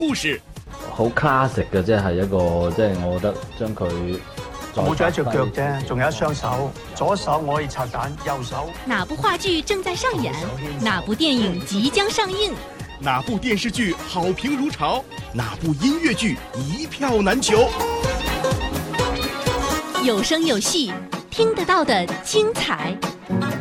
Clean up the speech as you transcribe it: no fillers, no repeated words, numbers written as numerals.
故事。 好 classic 嘅，即係一個，即係我覺得將佢冇咗一隻腳啫，仲有一雙手，左手我可以拆彈，右手。 哪部話劇正在上演？哪部電影即將上映？ 哪部電視劇好評如潮？哪部音樂劇一票難求？ 有聲有戲，聽得到的精彩。